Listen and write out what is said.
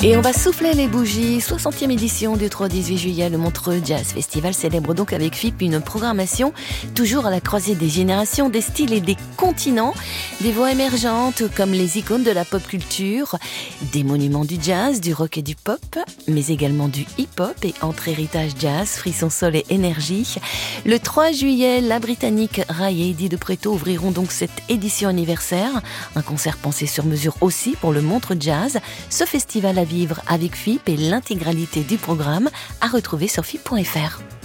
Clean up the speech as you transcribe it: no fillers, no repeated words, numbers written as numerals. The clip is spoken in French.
Et on va souffler les bougies. 60e édition du 3-18 juillet. Le Montreux Jazz Festival célèbre donc avec FIP une programmation toujours à la croisée des générations, des styles et des continents. Des voix émergentes comme les icônes de la pop culture, des monuments du jazz, du rock et du pop, mais également du hip-hop et entre héritage jazz, frisson sol et énergie. Le 3 juillet, la Britannique Ray et Eddie de Pretto ouvriront donc cette édition anniversaire. Un concert pensé sur mesure aussi pour le Montreux Jazz. Ce festival à vivre avec FIP et l'intégralité du programme à retrouver sur FIP.fr.